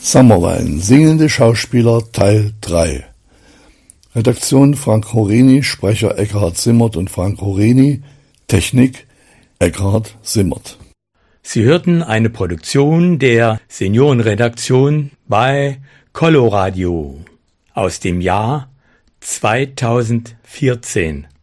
Sommerwein, singende Schauspieler Teil 3. Redaktion Frank Horini, Sprecher Eckhard Simmert und Frank Horini, Technik Eckhard Simmert. Sie hörten eine Produktion der Seniorenredaktion bei Coloradio aus dem Jahr 2014.